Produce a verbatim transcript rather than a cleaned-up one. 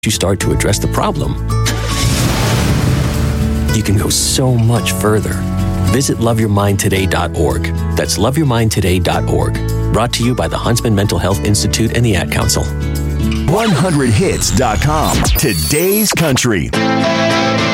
you start to address the problem, you can go so much further. Visit love your mind today dot org. That's love your mind today dot org. Brought to you by the Huntsman Mental Health Institute and the Ad Council. one hundred hits dot com. Today's country.